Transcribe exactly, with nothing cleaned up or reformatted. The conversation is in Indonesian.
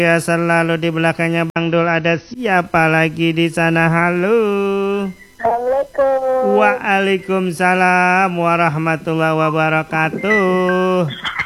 Ya, selalu di belakangnya Bang Dul. Ada siapa lagi di sana? Halo. Assalamualaikum. Waalaikumsalam warahmatullahi wabarakatuh.